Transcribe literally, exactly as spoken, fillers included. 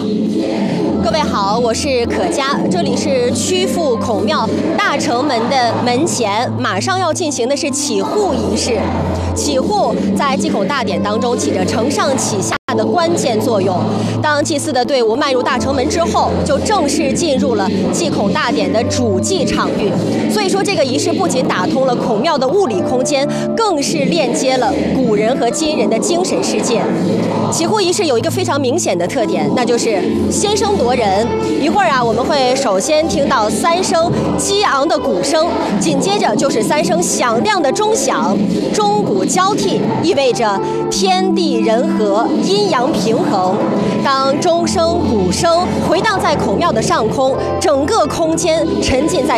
各位好，我是可嘉，这里是曲阜孔庙大城门的门前，马上要进行的是起户仪式。起户在祭孔大典当中起着承上启下的关键作用。当祭祀的队伍迈入大城门之后，就正式进入了祭孔大典的主祭场域。所以说，这个仪式不仅打通了孔庙的物理空间，更是链接了古人和今人的精神世界。起户仪式有一个非常明显的特点，那就是先声夺人。一会儿啊，我们会首先听到三声激昂的鼓声，紧接着就是三声响亮的钟响，钟鼓交替，意味着天地人和，阴阳平衡。当钟声、鼓声回荡在孔庙的上空，整个空间沉浸在